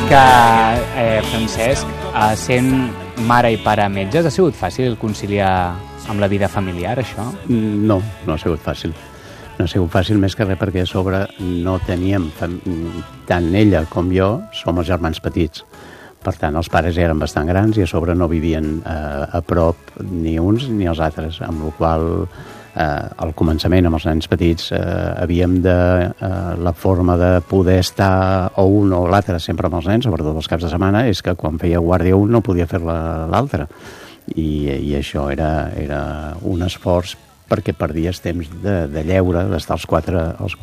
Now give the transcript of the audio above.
que, Francesc, sent mare i pare metges, ha sigut fàcil conciliar amb la vida familiar, això? No ha sigut fàcil. No ha sigut fàcil més que res perquè a sobre no teníem, tant ella com jo, som els germans petits. Per tant, els pares eren bastant grans i a sobre no vivien a prop ni uns ni els altres, amb la qual al començament amb els nens petits havíem de la forma de poder estar o un o l'altre sempre amb els nens, sobretot els caps de setmana, és que quan feia guàrdia un no podia fer l'altre i això era un esforç perquè perdies temps de lleure, d'estar els quatre